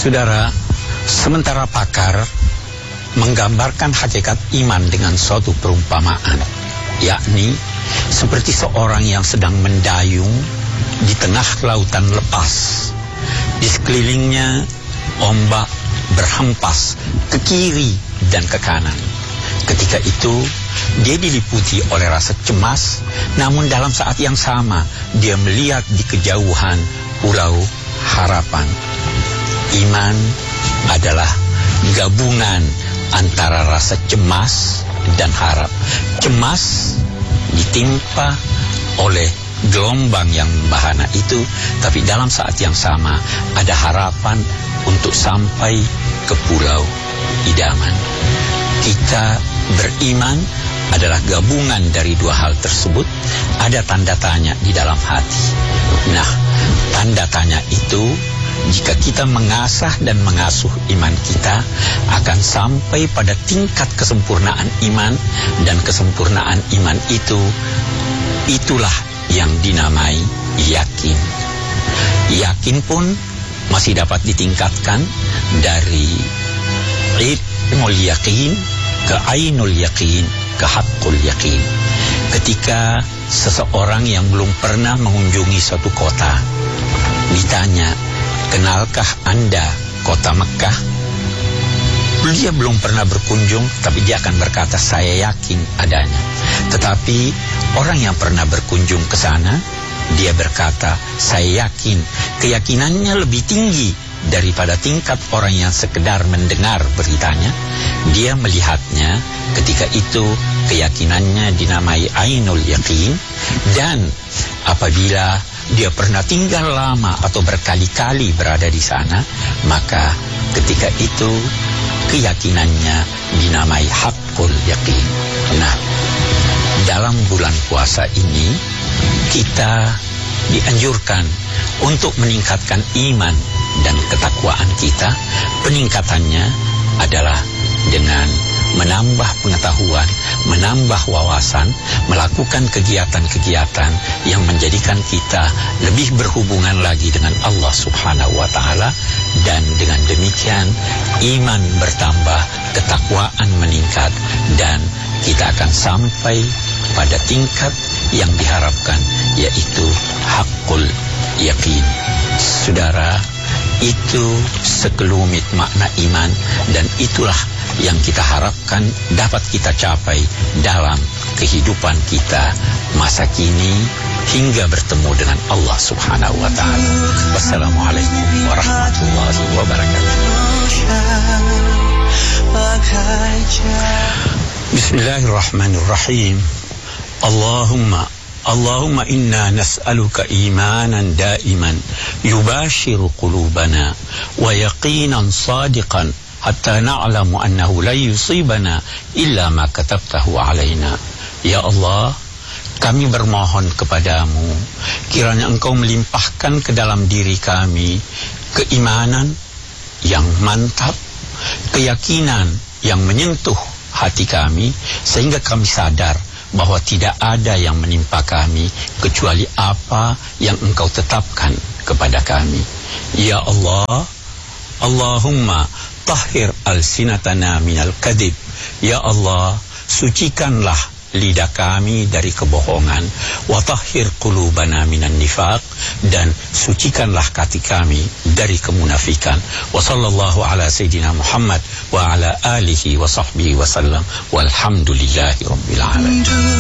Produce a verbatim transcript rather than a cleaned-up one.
Saudara, sementara pakar menggambarkan hakikat iman dengan suatu perumpamaan, yakni seperti seorang yang sedang mendayung di tengah lautan lepas. Di sekelilingnya ombak berhempas ke kiri dan ke kanan. Ketika itu dia diliputi oleh rasa cemas, namun dalam saat yang sama dia melihat di kejauhan pulau harapan. Iman adalah gabungan antara rasa cemas dan harap. Cemas ditimpa oleh gelombang yang membahana itu, tapi dalam saat yang sama ada harapan untuk sampai ke pulau idaman. Kita beriman adalah gabungan dari dua hal tersebut. Ada tanda tanya di dalam hati. Nah, tanda tanya itu, jika kita mengasah dan mengasuh iman kita, akan sampai pada tingkat kesempurnaan iman. Dan kesempurnaan iman itu, itulah yang dinamai yakin. Yakin pun masih dapat ditingkatkan dari ilmul yakin ke ainul yakin ke haqqul yakin. Ketika seseorang yang belum pernah mengunjungi suatu kota ditanya, kenalkah Anda kota Mekah? Dia belum pernah berkunjung, tapi dia akan berkata, saya yakin adanya. Tetapi orang yang pernah berkunjung ke sana, dia berkata, saya yakin. Keyakinannya lebih tinggi daripada tingkat orang yang sekedar mendengar beritanya. Dia melihatnya, ketika itu keyakinannya dinamai ainul yakin. Dan apabila dia pernah tinggal lama atau berkali-kali berada di sana, maka ketika itu keyakinannya dinamai haqqul yakin. Nah, dalam bulan puasa ini kita dianjurkan untuk meningkatkan iman dan ketakwaan kita. Peningkatannya adalah dengan menambah pengetahuan, menambah wawasan, melakukan kegiatan-kegiatan yang menjadikan kita lebih berhubungan lagi dengan Allah Subhanahu wa Ta'ala. Dan dengan demikian iman bertambah, ketakwaan meningkat, dan kita akan sampai pada tingkat yang diharapkan, yaitu haqqul yakin. Saudara, itu sekelumit makna iman, dan itulah yang kita harapkan dapat kita capai dalam kehidupan kita masa kini hingga bertemu dengan Allah Subhanahu wa Ta'ala. Wassalamualaikum warahmatullahi wabarakatuh. Bismillahirrahmanirrahim. Allahumma Allahumma inna nas'aluka imanan daiman yubashiru qulubana wa yaqinan sadiqan hatta na'lamu annahu la yusibana illa ma katabtahu alaina. Ya Allah, kami bermohon kepadamu, kiranya engkau melimpahkan ke dalam diri kami keimanan yang mantap, keyakinan yang menyentuh hati kami, sehingga kami sadar bahwa tidak ada yang menimpa kami kecuali apa yang engkau tetapkan kepada kami. Ya Allah, Allahumma tahhir alsinatana minal kadhib. Ya Allah, sucikanlah lidah kami dari kebohongan, wa tahhir qulubana minan nifaq, dan sucikanlah hati kami dari kemunafikan. Wa sallallahu ala sayyidina Muhammad wa ala alihi wa sahbihi wa sallam, walhamdulillahi rabbil alamin.